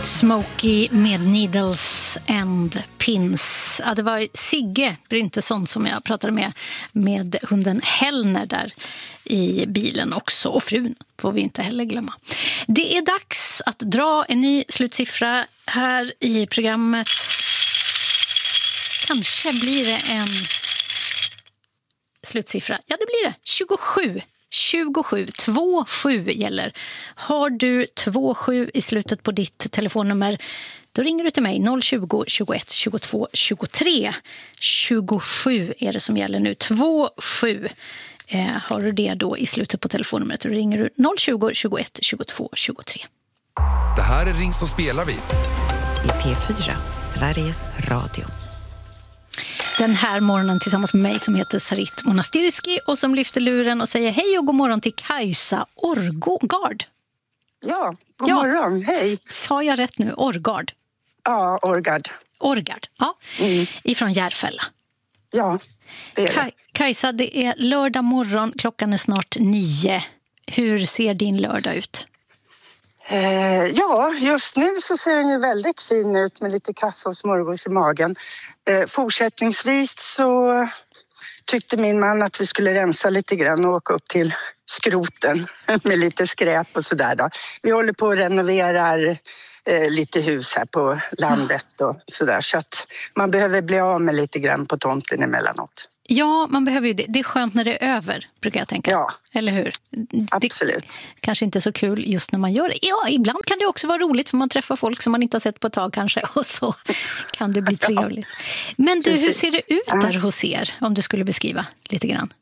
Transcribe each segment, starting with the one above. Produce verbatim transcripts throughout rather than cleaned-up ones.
Smokey med Needles and Pins. Ja, det var Sigge Bryntesson som jag pratade med med hunden Hellner där i bilen också. Och frun får vi inte heller glömma. Det är dags att dra en ny slutsiffra här i programmet. Kanske blir det en slutsiffra. Ja, det blir det. tjugosju. tjugosju. två sju gäller. Har du två sju i slutet på ditt telefonnummer, då ringer du till mig noll tjugo, tjugoett, tjugotvå, tjugotre. tjugosju är det som gäller nu. två sju. Eh, har du det då i slutet på telefonnumret, då ringer du noll tjugo, tjugoett, tjugotvå, tjugotre. Det här är Ring som spelar vi. I P fyra, Sveriges Radio. Den här morgonen tillsammans med mig som heter Sarit Monastirski och som lyfter luren och säger hej och god morgon till Kajsa Orgard. Ja, god ja. morgon, hej. S- sa jag rätt nu? Orgard? Ja, Orgard. Orgard, ja. Mm. Ifrån Järfälla. Ja, det är det. Kaj- Kajsa, det är lördag morgon, klockan är snart nio. Hur ser din lördag ut? Eh, ja, just nu så ser den ju väldigt fin ut med lite kaffe och smörgås i magen. Eh, fortsättningsvis så tyckte min man att vi skulle rensa lite grann och åka upp till skroten med lite skräp och sådär då. Vi håller på att renoverar eh, lite hus här på landet och sådär, så att man behöver bli av med lite grann på tomten emellanåt. Ja, man behöver ju det. Det är skönt när det är över, brukar jag tänka. Ja, eller hur? absolut. Det kanske inte är så kul just när man gör det. Ja, ibland kan det också vara roligt för man träffar folk som man inte har sett på ett tag kanske. Och så kan det bli trevligt. Men du, hur ser det ut där hos er? Om du skulle beskriva lite grann.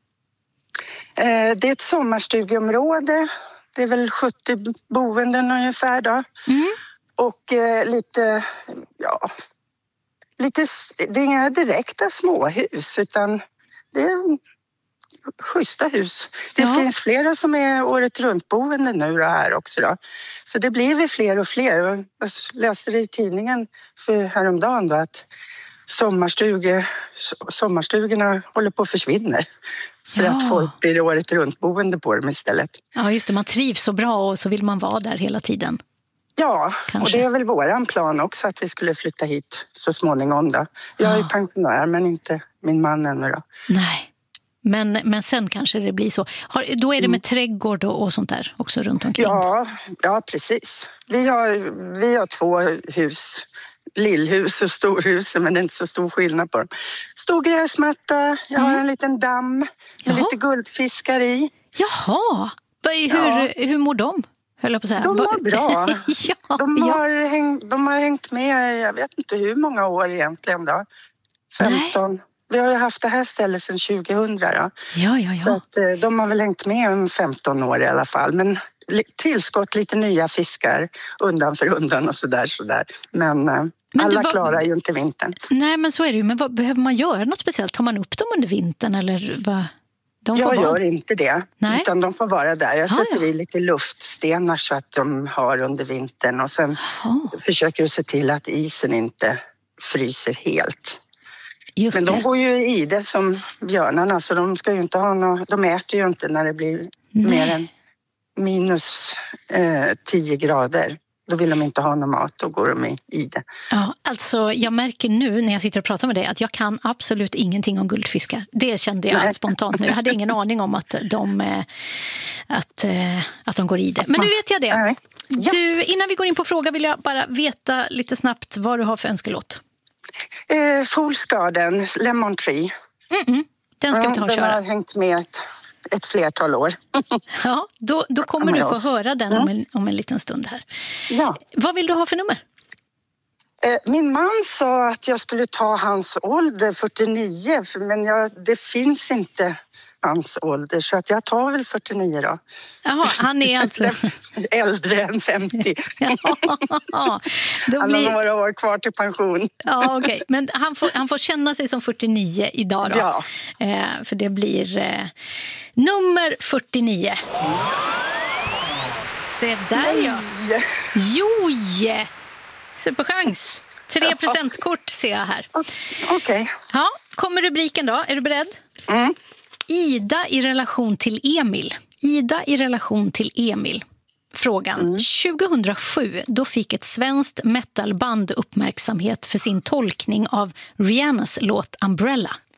Eh, det är ett sommarstugeområde. Det är väl sjuttio boenden ungefär då. Mm. Och eh, lite, ja... Lite, det är inga direkta småhus utan det är schyssta hus. Det ja. finns flera som är året runt boende nu då här också då. Så det blir väl fler och fler. Jag läste det i tidningen för häromdagen då att sommarstuge, sommarstugorna håller på att försvinna. För ja. att folk blir året runt boende på dem istället. Ja just det, man trivs så bra och så vill man vara där hela tiden. Ja, kanske. Och det är väl våran plan också att vi skulle flytta hit så småningom då. Jag är ju pensionär men inte min man ännu då. Nej, men, men sen kanske det blir så. Har, då är det med mm. trädgård och, och sånt där också runt omkring? Ja, ja precis. Vi har, vi har två hus. Lillhus och storhus, men det är inte så stor skillnad på dem. Stor gräsmatta, jag har mm. en liten damm med Jaha. lite guldfiskar i. Jaha, hur, ja. hur mår de? Höll jag på att säga. De mår bra. ja, de, har ja. häng, de har hängt med, jag vet inte hur många år egentligen då. femton. Nej. Vi har ju haft det här stället sedan tjugohundra då. Ja, ja, ja. Så att, de har väl hängt med om femton år i alla fall. Men tillskott lite nya fiskar undan för undan och sådär. sådär. Men, men alla var... klarar ju inte vintern. Nej, men så är det ju. Men vad, behöver man göra något speciellt? Tar man upp dem under vintern eller vad? De jag bara... gör inte det, Nej. utan de får vara där. Jag ah, sätter ja. i lite luftstenar så att de har under vintern. Och sen ah. försöker jag se till att isen inte fryser helt. Just Men de det. går ju i det som björnarna, så de ska ju inte ha något, de äter ju inte när det blir Nej. mer än minus eh, tio grader. Då vill de inte ha någon mat, då går de i det. Ja, alltså jag märker nu när jag sitter och pratar med dig att jag kan absolut ingenting om guldfiskar. Det kände jag Nej. spontant nu. Jag hade ingen aning om att de, att, att de går i det. Men nu vet jag det. Nej. Ja. Du, innan vi går in på fråga vill jag bara veta lite snabbt vad du har för önskelåt. Eh, Fool's Garden, Lemon Tree. Mm-mm. Den ska ja, vi ta och den köra. Den har hängt med ett, ett flertal år. Ja, då, då kommer du få höra den mm. om, en, om en liten stund här. Ja. Vad vill du ha för nummer? Eh, min man sa att jag skulle ta hans ålder, fyrtionio, men jag, det finns inte hans ålder, så att jag tar väl fyrtionio då. Jaha, han är alltså... äldre än femtio. Ja, då han blir... har några år kvar till pension. Ja, okej. Okay. Men han får, han får känna sig som fyrtionio idag då. Ja. Eh, för det blir eh, nummer fyrtionio. Se där ja. Joj! Superchans. Tre presentkort ser jag här. Okej. Okay. Ja, kommer rubriken då. Är du beredd? Mm. Ida i relation till Emil. Ida i relation till Emil. frågan. Mm. tjugohundrasju då fick ett svenskt metalband uppmärksamhet för sin tolkning av Rihannas låt Umbrella.